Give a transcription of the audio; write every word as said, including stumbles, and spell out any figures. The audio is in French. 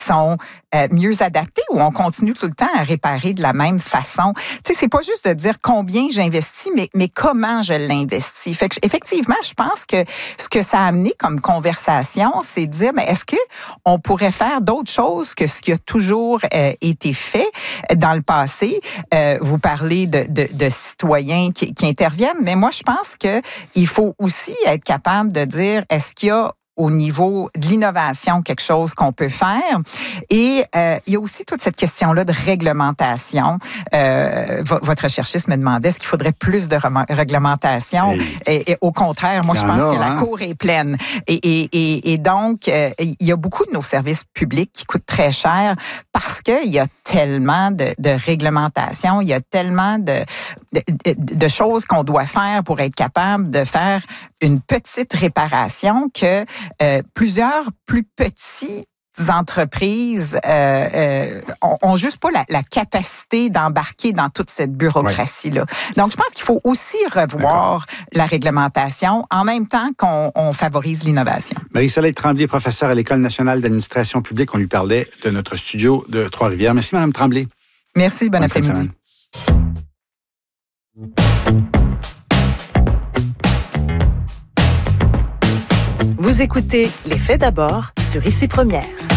sont euh, mieux adaptés ou on continue tout le temps à réparer de la même façon? Tu sais, c'est pas juste de dire combien j'investis, mais, mais comment je l'investis. Fait que, effectivement, je pense que ce que ça a amené comme conversation, c'est de dire, mais est-ce que on pourrait faire d'autres choses que ce qui a toujours euh, été fait dans le passé? Euh, vous parlez de, de, de citoyens qui, qui interviennent, mais moi, je pense que il faut aussi être capable de dire, est-ce qu'il y a au niveau de l'innovation, quelque chose qu'on peut faire. Et euh, il y a aussi toute cette question-là de réglementation. Euh, v- votre recherchiste me demandait, est-ce qu'il faudrait plus de rem- réglementation? Oui. Et, et au contraire, moi, je pense a, que la hein? cour est pleine. Et, et, et, et donc, euh, il y a beaucoup de nos services publics qui coûtent très cher parce qu'il y a tellement de, de réglementation, il y a tellement de, de, de, de choses qu'on doit faire pour être capable de faire une petite réparation que euh, plusieurs plus petits entreprises euh, euh, ont, ont juste pas la, la capacité d'embarquer dans toute cette bureaucratie-là. Ouais. Donc, je pense qu'il faut aussi revoir D'accord. la réglementation en même temps qu'on on favorise l'innovation. Marie-Soleil Tremblay, professeure à l'École nationale d'administration publique. On lui parlait de notre studio de Trois-Rivières. Merci, Mme Tremblay. Merci, bon Bonne après-midi. Vous écoutez Les Faits d'abord sur Ici Première.